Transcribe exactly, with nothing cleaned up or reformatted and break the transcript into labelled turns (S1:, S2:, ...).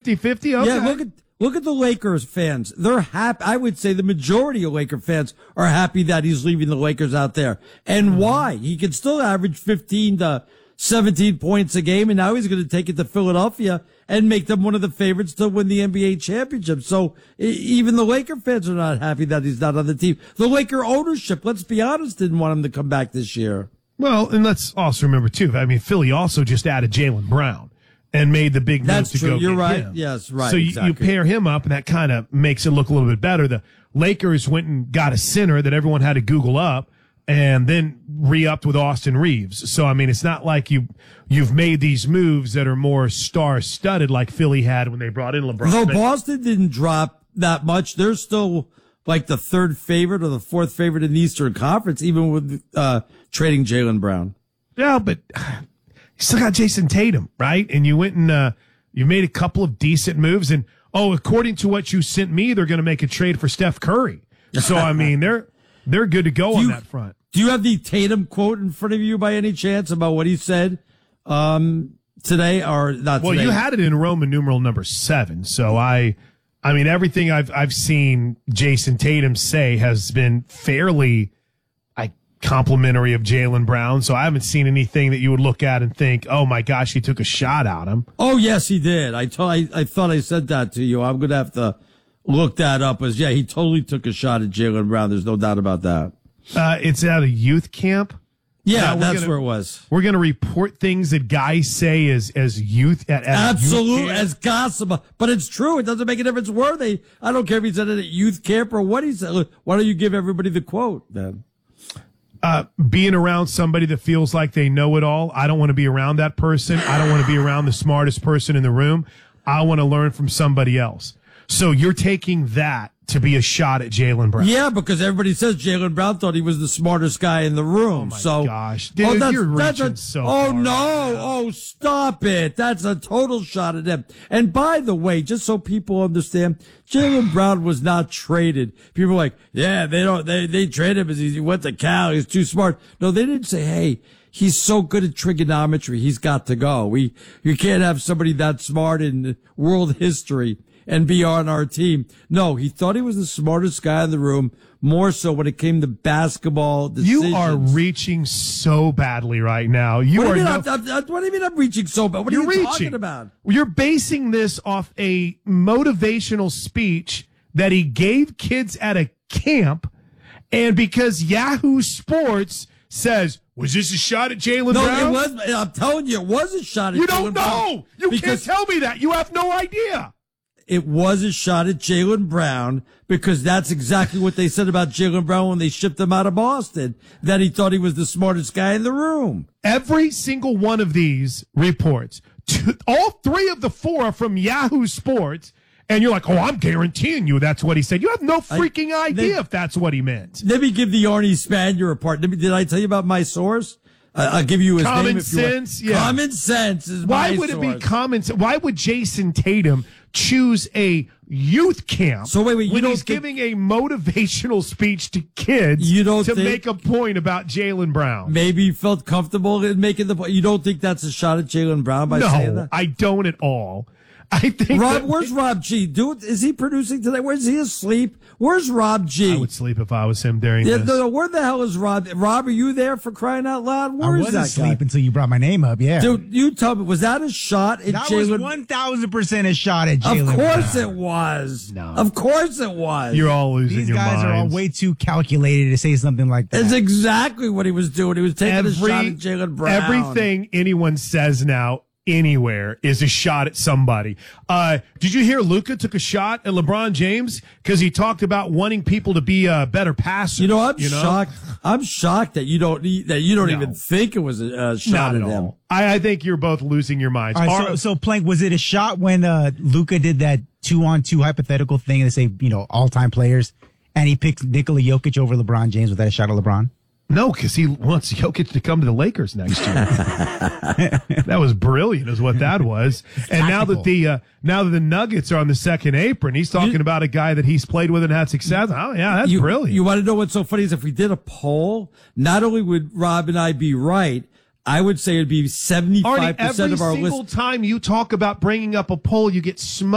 S1: fifty-fifty? Okay.
S2: Yeah, look at look at the Lakers fans. They're happy. I would say the majority of Laker fans are happy that he's leaving the Lakers out there. And mm-hmm. why? He can still average fifteen to seventeen points a game, and now he's going to take it to Philadelphia and make them one of the favorites to win the N B A championship. So even the Laker fans are not happy that he's not on the team. The Laker ownership, let's be honest, didn't want him to come back this year.
S1: Well, and let's also remember, too, I mean, Philly also just added Jaylen Brown and made the big move
S2: That's
S1: to
S2: true.
S1: go
S2: You're
S1: get
S2: right.
S1: him.
S2: Yes, right.
S1: So you,
S2: exactly.
S1: you pair him up, and that kind of makes it look a little bit better. The Lakers went and got a center that everyone had to Google up, and then re-upped with Austin Reeves. So, I mean, it's not like you, you've made these moves that are more star-studded like Philly had when they brought in LeBron.
S2: Though
S1: but,
S2: Boston didn't drop that much, they're still like the third favorite or the fourth favorite in the Eastern Conference, even with uh trading Jaylen Brown.
S1: Yeah, but you still got Jason Tatum, right? And you went and uh, you made a couple of decent moves. And, oh, according to what you sent me, they're going to make a trade for Steph Curry. So, I mean, they're they're good to go
S2: do
S1: on
S2: you,
S1: that front.
S2: Do you have the Tatum quote in front of you by any chance about what he said um, today or not
S1: well,
S2: today?
S1: you had it in Roman numeral number seven. So I, I mean, everything I've I've seen Jason Tatum say has been fairly I complimentary of Jaylen Brown. So I haven't seen anything that you would look at and think, oh my gosh, he took a shot at him.
S2: Oh yes, he did. I told I, I thought I said that to you. I'm gonna have to look that up. As yeah, he totally took a shot at Jaylen Brown. There's no doubt about that.
S1: Uh, it's at a youth camp.
S2: Yeah,
S1: uh,
S2: that's
S1: gonna,
S2: where it was.
S1: We're going to report things that guys say as as youth at, at
S2: absolute
S1: youth
S2: as gossip, but it's true. It doesn't make a difference where they. I don't care if he said it at youth camp or what he said. Why don't you give everybody the quote then?
S1: Uh, being around somebody that feels like they know it all. I don't want to be around that person. I don't want to be around the smartest person in the room. I want to learn from somebody else. So you're taking that to be a shot at Jaylen Brown.
S2: Yeah, because everybody says Jaylen Brown thought he was the smartest guy in the room.
S1: Oh my
S2: so,
S1: gosh, dude,
S2: oh, that's,
S1: you're
S2: that's
S1: reaching
S2: a,
S1: so
S2: Oh
S1: far
S2: no!
S1: right
S2: Oh, stop it! That's a total shot at him. And by the way, just so people understand, Jaylen Brown was not traded. People are like, yeah, they don't. They they traded him because he went to Cal. He's too smart. No, they didn't say, hey, he's so good at trigonometry. He's got to go. We you can't have somebody that smart in world history and be on our team. No, he thought he was the smartest guy in the room, more so when it came to basketball decisions.
S1: You are reaching so badly right now. You
S2: what
S1: are.
S2: Do you
S1: no,
S2: mean I'm, I'm, what do you mean I'm reaching so bad? What are you
S1: reaching.
S2: talking about?
S1: You're basing this off a motivational speech that he gave kids at a camp, and because Yahoo Sports says, was this a shot at Jaylen
S2: no,
S1: Brown?
S2: No, it was. I'm telling you, it was a shot at
S1: You
S2: Jaylen
S1: don't know.
S2: Brown.
S1: You
S2: because
S1: can't tell me that. You have no idea.
S2: It was a shot at Jaylen Brown because that's exactly what they said about Jaylen Brown when they shipped him out of Boston, that he thought he was the smartest guy in the room.
S1: Every single one of these reports, two, all three of the four are from Yahoo Sports, and you're like, oh, I'm guaranteeing you that's what he said. You have no freaking I, idea they, if that's what he meant.
S2: Let me give the Arnie Spanier report. Let me, did I tell you about my source? Uh, I'll give you his
S1: common
S2: name if you want.
S1: sense, yeah.
S2: Common sense is
S1: why
S2: my
S1: would
S2: source.
S1: it be common sense? Why would Jason Tatum choose a youth camp
S2: so wait, wait, you
S1: when
S2: don't
S1: he's
S2: think,
S1: giving a motivational speech to kids
S2: you don't
S1: to
S2: think,
S1: make a point about Jaylen Brown?
S2: Maybe he felt comfortable in making the point. You don't think that's a shot at Jaylen Brown by
S1: no,
S2: saying that?
S1: I don't at all. I think
S2: Rob,
S1: that,
S2: where's Rob G? Do it. Is he producing today? Where's he asleep? Where's Rob G?
S1: I would sleep if I was him during
S2: yeah,
S1: this.
S2: no, no, where the hell is Rob? Rob, are you there for crying out loud? Where
S3: I
S2: is
S3: was
S2: that
S3: asleep
S2: guy?
S3: until you brought my name up. Yeah,
S2: dude, you tell me, was that a shot at
S3: that
S2: Jaylen?
S3: was one thousand percent a shot at Jaylen.
S2: Of course
S3: Brown.
S2: it was.
S1: No,
S2: of course it was.
S1: You're all losing
S3: These
S1: your
S3: guys
S1: minds.
S3: are all way too calculated to say something like that.
S2: That's exactly what he was doing. He was taking
S1: Every,
S2: a shot at Jaylen Brown.
S1: Everything anyone says now anywhere is a shot at somebody. Uh, did you hear Luka took a shot at LeBron James because he talked about wanting people to be a better passer?
S2: You know, I'm
S1: you know?
S2: shocked. I'm shocked that you don't that you don't
S1: No.
S2: even think it was a, a shot
S1: Not
S2: at,
S1: at
S2: him.
S1: all. I, I think you're both losing your minds.
S3: All right,
S1: Are-
S3: so, so Plank, was it a shot when uh, Luka did that two-on-two hypothetical thing and they say, you know, all-time players, and he picked Nikola Jokic over LeBron James? Was that a shot at LeBron?
S1: No, because he wants Jokic to come to the Lakers next year. That was brilliant, is what that was. And now that the uh, now that the Nuggets are on the second apron, he's talking
S2: You-
S1: about a guy that he's played with and had success. Oh, yeah, that's
S2: you,
S1: brilliant.
S2: You want to know what's so funny is if we did a poll, not only would Rob and I be right, I would say it'd be seventy-five
S1: Arnie,
S2: percent
S1: every
S2: of our
S1: single
S2: listeners.
S1: time you talk about bringing up a poll, you get smoked.